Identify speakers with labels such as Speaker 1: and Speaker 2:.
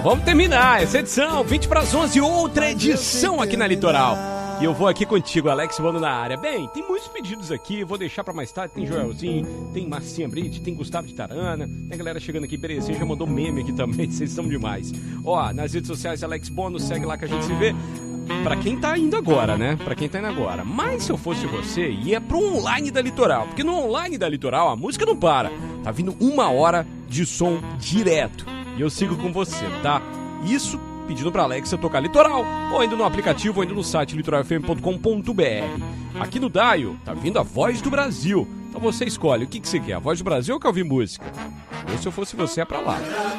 Speaker 1: Vamos terminar essa edição, 20 para as 11, outra edição aqui na Litoral. E eu vou aqui contigo, Alex Bono na área. Bem, tem muitos pedidos aqui, vou deixar pra mais tarde. Tem Joelzinho, tem Marcinha Brite, tem Gustavo de Tarana, tem galera chegando aqui. Berezinha já mandou meme aqui também, vocês são demais. Ó, nas redes sociais, Alex Bono, segue lá que a gente se vê. Pra quem tá indo agora, né? Pra quem tá indo agora. Mas se eu fosse você, ia pro online da Litoral. Porque no online da Litoral, a música não para. Tá vindo 1 hora de som direto. E eu sigo com você, tá? Isso pedindo pra Alexa tocar Litoral, ou indo no aplicativo, ou indo no site litoralfm.com.br. Aqui no Daio, tá vindo a Voz do Brasil. Então você escolhe, o que você quer? A Voz do Brasil ou quer ouvir música? Eu, se eu fosse você, é pra lá.